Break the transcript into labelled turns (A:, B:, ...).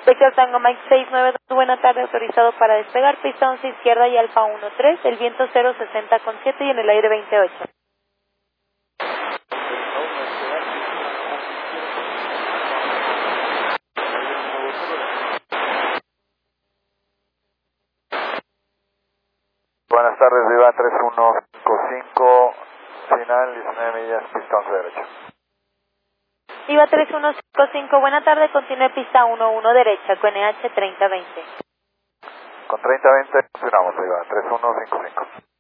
A: Vector Tango Mike 692, buena tarde, autorizado para despegar, pista 11 izquierda y Alfa 13, el viento 060,7 y en el aire 28.
B: Buenas tardes, Viva 3155, final 19 millas, pista 11 derecha.
A: Viva 3155, buena tarde, continúe pista 11 derecha, con NH 3020.
B: Con 3020 funcionamos, Viva 3155.